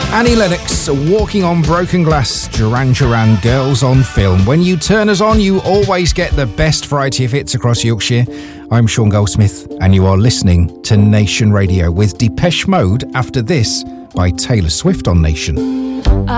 Annie Lennox, Walking on Broken Glass, Duran Duran, Girls on Film. When you turn us on, you always get the best variety of hits across Yorkshire. I'm Sean Goldsmith, and you are listening to Nation Radio with Depeche Mode after this by Taylor Swift on Nation.